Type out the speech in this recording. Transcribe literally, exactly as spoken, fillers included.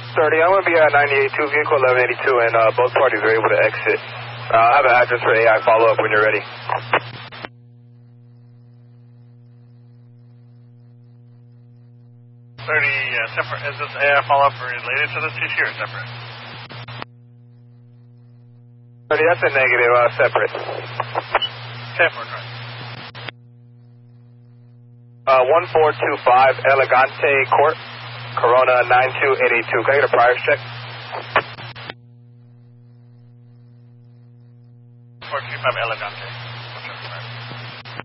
thirty, I'm going to be at ninety-eight two, vehicle eleven eighty-two, and uh, both parties are able to exit. Uh, I have an address for A I follow-up when you're ready. thirty, uh, separate, is this A I follow-up related to the C C or separate? thirty, that's a negative, uh, separate. ten four, correct. Uh, one four two five Elegante Court, Corona nine two eight eight two. Can I get a priors check? four two five Elegante.